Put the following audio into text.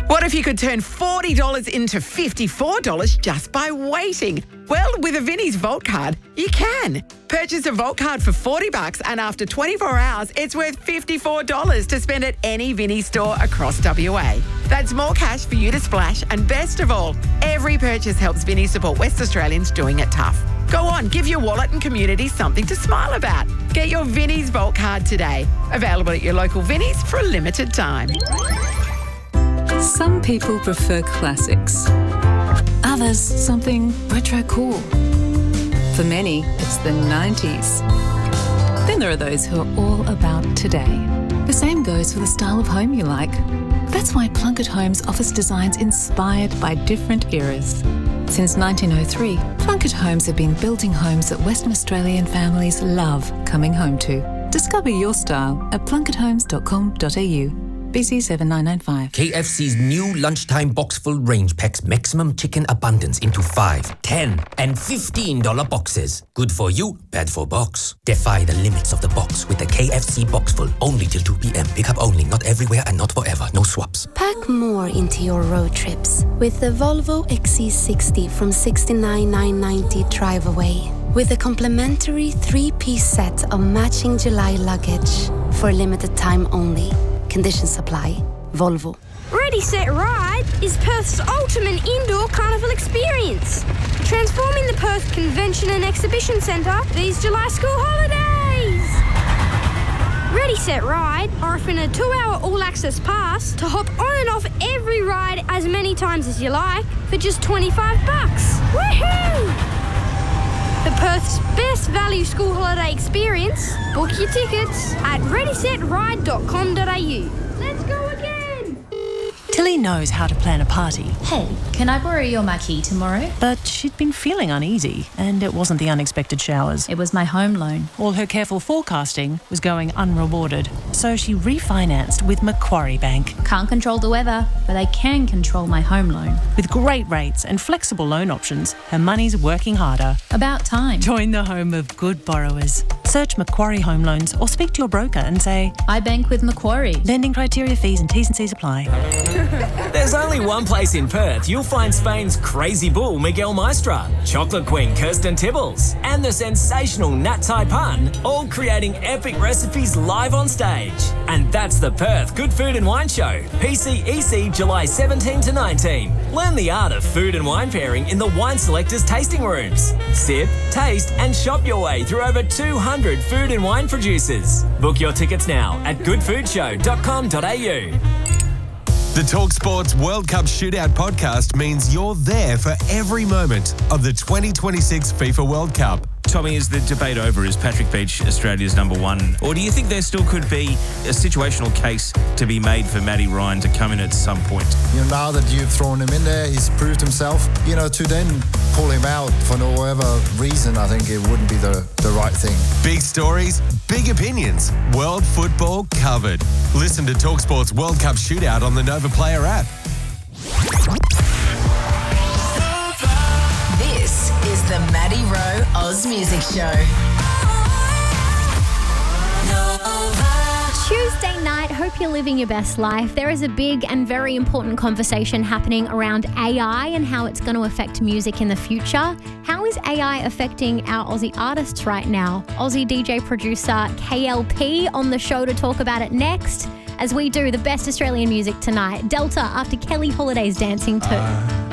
What if you could turn $40 into $54 just by waiting? Well, with a Vinnie's Vault card, you can. Purchase a Vault card for $40 and after 24 hours, it's worth $54 to spend at any Vinnie's store across WA. That's more cash for you to splash, and best of all, every purchase helps Vinnie support West Australians doing it tough. Go on, give your wallet and community something to smile about. Get your Vinnie's Vault card today. Available at your local Vinnie's for a limited time. Some people prefer classics. Others, something retro cool. For many, it's the 90s. Then there are those who are all about today. The same goes for the style of home you like. That's why Plunkett Homes offers designs inspired by different eras. Since 1903, Plunkett Homes have been building homes that Western Australian families love coming home to. Discover your style at plunketthomes.com.au. BC 7995. KFC's new lunchtime box-full range packs maximum chicken abundance into 5, 10 and $15 boxes. Good for you, bad for box. Defy the limits of the box with the KFC box-full. Only till 2 p.m. Pick up only, not everywhere and not forever. No swaps. Pack more into your road trips with the Volvo XC60 from $69,990 drive away. With a complimentary 3-piece set of matching July luggage for a limited time only. Conditions apply. Volvo. Ready, Set, Ride is Perth's ultimate indoor carnival experience. Transforming the Perth Convention and Exhibition Centre these July school holidays. Ready, Set, Ride are offering a 2-hour all-access pass to hop on and off every ride as many times as you like for just $25. Woohoo! For Perth's best value school holiday experience, book your tickets at readysetride.com.au. Let's go again! Tilly knows how to plan a party. Hey, can I borrow your marquee tomorrow? But she'd been feeling uneasy, and it wasn't the unexpected showers. It was my home loan. All her careful forecasting was going unrewarded, so she refinanced with Macquarie Bank. Can't control the weather, but I can control my home loan. With great rates and flexible loan options, her money's working harder. About time. Join the home of good borrowers. Search Macquarie Home Loans or speak to your broker and say, I bank with Macquarie. Lending criteria, fees and T's and C's apply. There's only one place in Perth you'll find Spain's crazy bull Miguel Maestra, chocolate queen Kirsten Tibbles, and the sensational Nat Taipan, all creating epic recipes live on stage. And that's the Perth Good Food and Wine Show, PCEC July 17 to 19. Learn the art of food and wine pairing in the Wine Selectors tasting rooms. Sip, taste and shop your way through over 200 food and wine producers. Book your tickets now at goodfoodshow.com.au. The TalkSports World Cup Shootout podcast means you're there for every moment of the 2026 FIFA World Cup. Tommy, is the debate over? Is Patrick Beach Australia's number one? Or do you think there still could be a situational case to be made for Matty Ryan to come in at some point? Now that you've thrown him in there, he's proved himself. To then pull him out for no whatever reason, I think it wouldn't be the right thing. Big stories, big opinions, world football covered. Listen to TalkSports World Cup Shootout on the Nova Player app. This is the Maddie Rowe Oz Music Show. Tuesday night, hope you're living your best life. There is a big and very important conversation happening around AI and how it's going to affect music in the future. How is AI affecting our Aussie artists right now? Aussie DJ producer KLP on the show to talk about it next as we do the best Australian music tonight. Delta after Kelly Holiday's dancing too.